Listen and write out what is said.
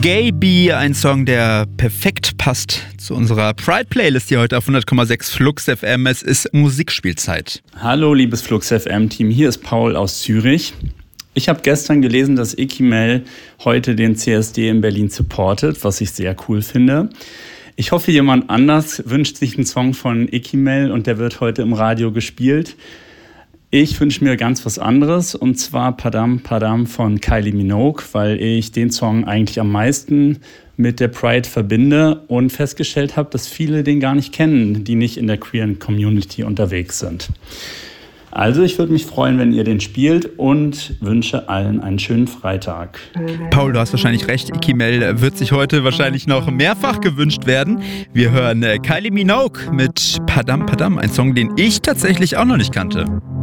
Gay Bee, ein Song, der perfekt passt zu unserer Pride-Playlist hier heute auf 100,6 Flux FM. Es ist Musikspielzeit. Hallo, liebes Flux FM-Team, hier ist Paul aus Zürich. Ich habe gestern gelesen, dass Ekimel heute den CSD in Berlin supportet, was ich sehr cool finde. Ich hoffe, jemand anders wünscht sich einen Song von Ekimel und der wird heute im Radio gespielt. Ich wünsche mir ganz was anderes, und zwar Padam Padam von Kylie Minogue, weil ich den Song eigentlich am meisten mit der Pride verbinde und festgestellt habe, dass viele den gar nicht kennen, die nicht in der queeren Community unterwegs sind. Also ich würde mich freuen, wenn ihr den spielt, und wünsche allen einen schönen Freitag. Paul, du hast wahrscheinlich recht, Ekimel wird sich heute wahrscheinlich noch mehrfach gewünscht werden. Wir hören Kylie Minogue mit Padam Padam, ein Song, den ich tatsächlich auch noch nicht kannte.